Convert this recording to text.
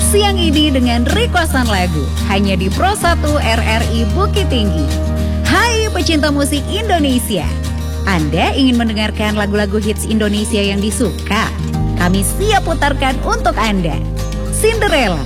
siang ini dengan requestan lagu hanya di Pro 1 RRI Bukit Tinggi. Hai pecinta musik Indonesia, Anda ingin mendengarkan lagu-lagu hits Indonesia yang disuka? Kami siap putarkan untuk Anda. Cinderella